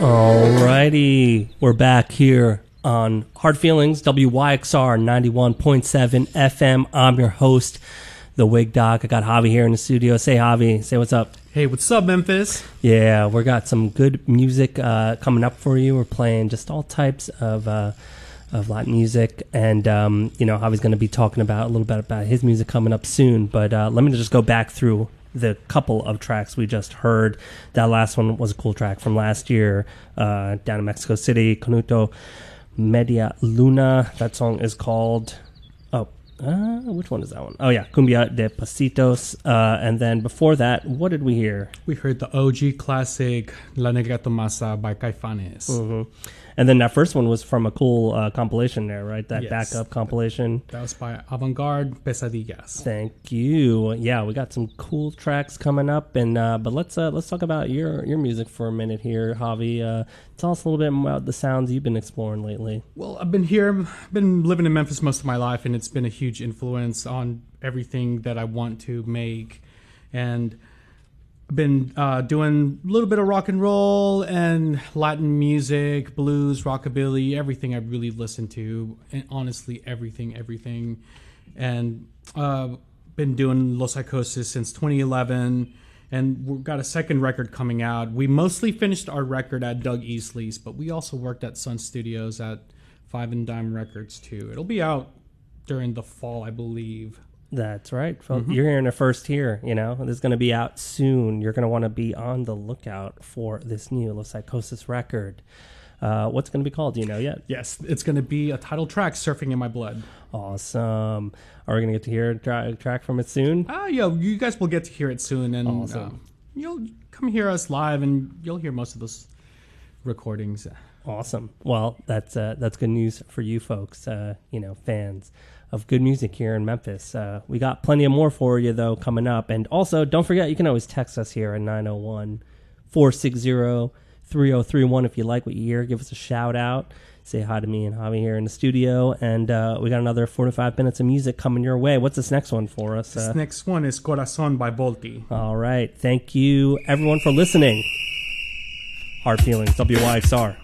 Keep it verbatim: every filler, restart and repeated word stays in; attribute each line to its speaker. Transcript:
Speaker 1: Alrighty, we're back here on Hard Feelings, W Y X R ninety-one point seven F M. I'm your host, The Wig Doc. I got Javi here in the studio. Say, Javi, say what's up.
Speaker 2: Hey, what's up, Memphis?
Speaker 1: Yeah, we got some good music uh, coming up for you. We're playing just all types of uh, of Latin music, and um, you know, Javi's going to be talking about a little bit about his music coming up soon. But uh, let me just go back through the couple of tracks we just heard. That last one was a cool track from last year, uh, down in Mexico City, Canuto Media Luna. That song is called, oh, uh, which one is that one? Oh yeah, Cumbia de Pasitos. Uh, and then before that, what did we hear?
Speaker 2: We heard the O G classic La Negra Tomasa by Caifanes.
Speaker 1: Mm-hmm. And then that first one was from a cool uh, compilation there, right? That
Speaker 2: Yes.
Speaker 1: backup compilation.
Speaker 2: That was by Avantgarde Pesadillas.
Speaker 1: Thank you. Yeah, we got some cool tracks coming up, and uh, but let's uh, let's talk about your your music for a minute here, Javi. Uh, tell us a little bit about the sounds you've been exploring lately.
Speaker 2: Well, I've been here, I've been living in Memphis most of my life, and it's been a huge influence on everything that I want to make. And I've been uh, doing a little bit of rock and roll and Latin music, blues, rockabilly, everything I really listen to, and honestly, everything, everything. And uh, been doing Los Psychosis since twenty eleven, and we've got a second record coming out. We mostly finished our record at Doug Easley's, but we also worked at Sun Studios at Five and Dime Records too. It'll be out during the fall, I believe.
Speaker 1: That's right, folks.
Speaker 2: Mm-hmm.
Speaker 1: You're hearing it first here. You know, this is going to be out soon. You're going to want to be on the lookout for this new Los Psychosis record. Uh, what's going to be called? Do you know yet?
Speaker 2: Yes, it's going to be a title track, Surfing in My Blood.
Speaker 1: Awesome. Are we going to get to hear a tra- track from it soon?
Speaker 2: Ah, uh, yeah, you guys will get to hear it soon, and
Speaker 1: Awesome.
Speaker 2: uh, you'll come hear us live, and you'll hear most of those recordings.
Speaker 1: Awesome. Well, that's uh, that's good news for you folks, uh, you know, fans of good music here in Memphis. Uh, we got plenty of more for you, though, coming up. And also, don't forget, you can always text us here at nine oh one, four six zero, three oh three one if you like what you hear. Give us a shout out. Say hi to me and Javi here in the studio. And uh, we got another forty-five minutes of music coming your way. What's this next one for us?
Speaker 2: This
Speaker 1: Uh,
Speaker 2: next one is Corazon by Volti.
Speaker 1: all right. Thank you, everyone, for listening. Hard Feelings, W Y X R.